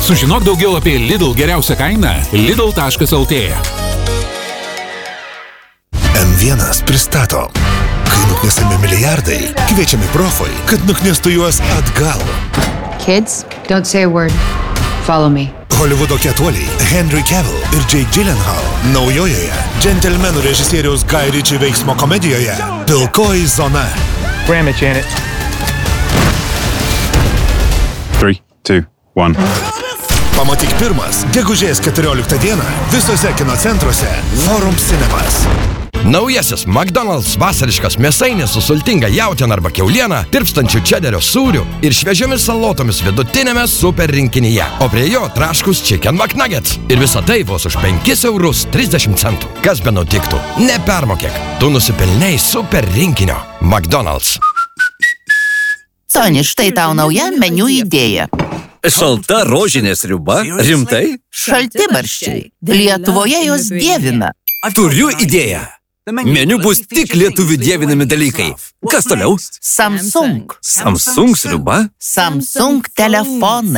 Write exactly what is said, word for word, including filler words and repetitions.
Sužinok daugiau apie Lidl geriausią kainą lidl taškas lt. M vienas pristato. Kai nuknisami milijardai, kviečiami profai, kad nuknistų juos atgal. Kids, don't say a word. Follow me. Hollywoodo ketuoliai Henry Cavill ir Jake Gyllenhaal naujojoje džentelmenų režisieriaus Guy Ritchie veiksmo komedijoje Pilkoji zona. Ram it, Janet. Three, two, one. Pamatyk pirmas, gegužės keturioliktą dieną visose kino centruose Forum Cinemas. Naujasis McDonald's vasariškas mėsainis su sultinga jautiena arba kiauliena, tirpstančių čederio sūrių ir šviežiomis salotomis vidutinėme super rinkinyje. O prie jo traškus Chicken McNuggets. Ir visą tai vos už penkis eurus trisdešimt centų. Kas be nutiktų, nepermokėk. Tu nusipelnei super rinkinio. McDonald's. Soni, štai tau nauja meniu idėja. Šalta rožinė sriuba? Rimtai? Šaltibarščiai. Lietuvoje jos dievina. Turiu idėją. Meniu bus tik lietuvių dievinami dalykai. Kas toliau? Samsung. Samsung sriuba? Samsung telefonai.